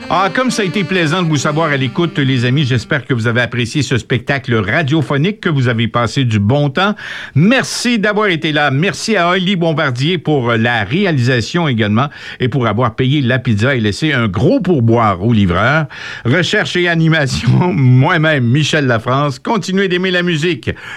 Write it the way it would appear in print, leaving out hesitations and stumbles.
Ah, comme ça a été plaisant de vous savoir à l'écoute, les amis, j'espère que vous avez apprécié ce spectacle radiophonique, que vous avez passé du bon temps. Merci d'avoir été là. Merci à Oli Bombardier pour la réalisation également et pour avoir payé la pizza et laissé un gros pourboire au livreur. Recherche et animation, moi-même, Michel Lafrance. Continuez d'aimer la musique.